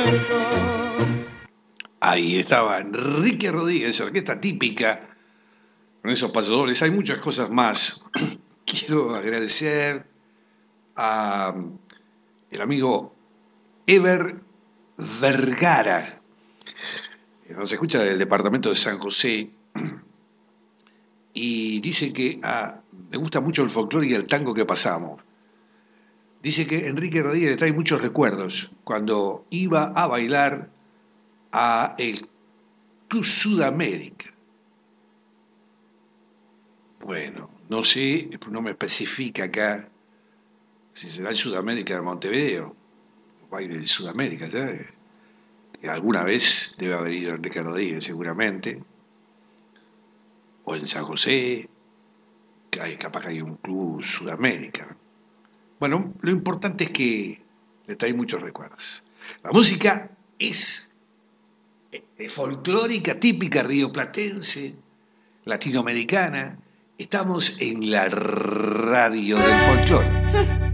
Ahí estaba Enrique Rodríguez, orquesta típica, con esos pasodobles. Hay muchas cosas más. Quiero agradecer a el amigo Ever Vergara, que nos escucha del departamento de San José, y dice que me gusta mucho el folclore y el tango que pasamos. Dice que Enrique Rodríguez le trae muchos recuerdos cuando iba a bailar a el Club Sudamérica. Bueno, no sé, no me especifica acá si será en Sudamérica de Montevideo, baile de Sudamérica, ¿sabes? Que alguna vez debe haber ido Enrique Rodríguez seguramente, o en San José, capaz que hay un Club Sudamérica. Bueno, lo importante es que le trae muchos recuerdos. La música es folclórica, típica rioplatense, latinoamericana. Estamos en la radio del folclore.